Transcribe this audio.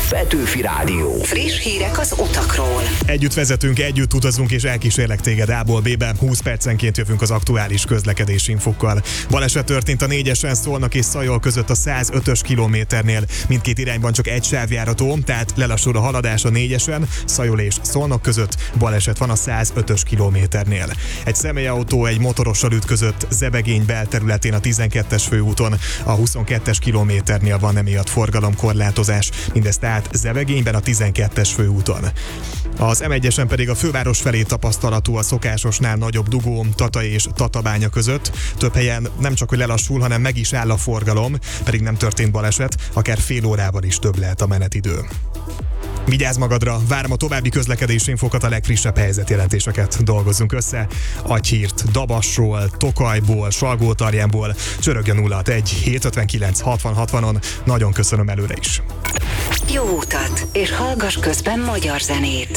Petőfi Rádió. Friss hírek az utakról. Együtt vezetünk, együtt utazunk és elkísérlek téged A-ból B-be. 20 percenként jövünk az aktuális közlekedési infokkal. Baleset történt a 4-esen Szolnok és Szajol között a 105-ös kilométernél. Mindkét irányban csak egy sávjárató, tehát lelassul a haladás a 4-esen, Szajol és Szolnok között. Baleset van a 105-ös kilométernél. Egy személyautó egy motorossal ütközött Zebegény belterületén a 12-es főúton. A 22-es kilométernél van emiatt forgalomkorlátozás. Mindez tehát Zebegényben a 12-es főúton. Az M1-esen pedig a főváros felé tapasztalatú a szokásosnál nagyobb dugó Tata és Tatabánya között. Több helyen nem csak hogy lelassul, hanem meg is áll a forgalom, pedig nem történt baleset, akár fél órával is több lehet a menetidő. Vigyázz magadra, várom a további közlekedési infokat, a legfrissebb helyzetjelentéseket dolgozzunk össze. Adj hírt Dabasról, Tokajból, Salgótarjánból, csörögjön 061 759 60 60-on. Nagyon köszönöm előre is. Jó utat, és hallgass közben magyar zenét.